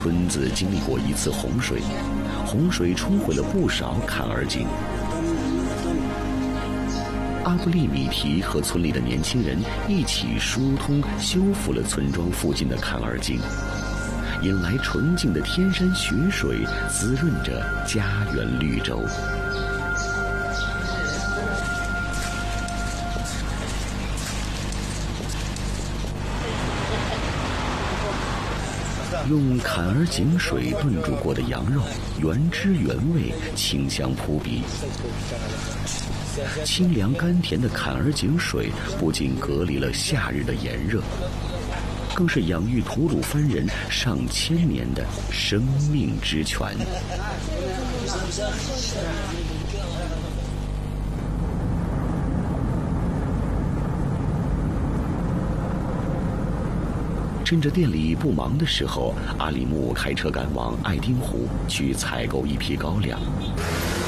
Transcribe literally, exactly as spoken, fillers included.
村子经历过一次洪水，洪水冲毁了不少坎儿井。阿布利米提和村里的年轻人一起疏通修复了村庄附近的坎儿井，引来纯净的天山雪水，滋润着家园绿洲。用坎儿井水炖煮过的羊肉，原汁原味，清香扑鼻。清凉甘甜的坎儿井水不仅隔离了夏日的炎热，更是养育吐鲁番人上千年的生命之泉。趁着店里不忙的时候，阿里木开车赶往爱丁湖去采购一批高粱。